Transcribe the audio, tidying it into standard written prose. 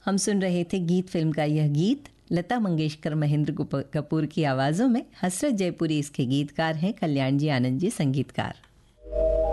हम सुन रहे थे गीत फिल्म का यह गीत। लता मंगेशकर, महेंद्र कपूर की आवाज़ों में। हसरत जयपुरी इसके गीतकार हैं, कल्याण जी आनंद जी संगीतकार।